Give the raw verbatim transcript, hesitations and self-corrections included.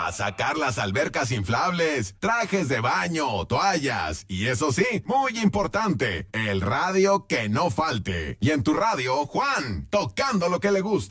a sacar las albercas inflables, trajes de baño, toallas y eso sí, muy importante, el radio que no falte. Y en tu radio, Juan, tocando lo que le gusta.